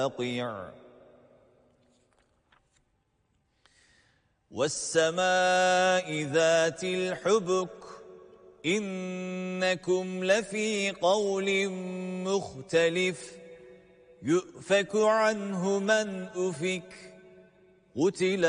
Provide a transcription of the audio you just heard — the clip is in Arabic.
والسماء ذات الحبك إنكم لفي قول مختلف يؤفك عنه من أفك قتل